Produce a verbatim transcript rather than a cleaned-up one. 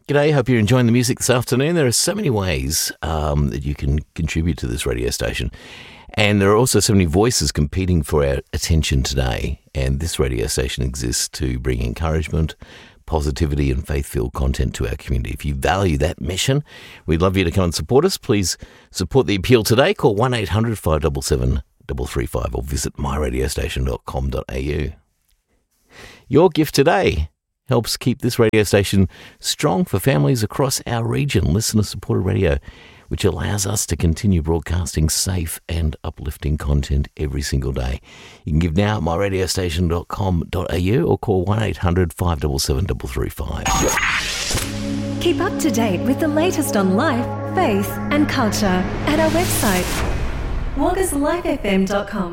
G'day, hope you're enjoying the music this afternoon. There are so many ways um, that you can contribute to this radio station. And there are also so many voices competing for our attention today. And this radio station exists to bring encouragement, positivity and faith-filled content to our community. If you value that mission, we'd love you to come and support us. Please support the appeal today. Call one eight hundred five seven seven three three five or visit my radio station dot com dot a u. Your gift today helps keep this radio station strong for families across our region. Listener-supported radio, which allows us to continue broadcasting safe and uplifting content every single day. You can give now at my radio station dot com dot a u or call one eight hundred five seven seven three three five. Keep up to date with the latest on life, faith and culture at our website, waggas life f m dot com.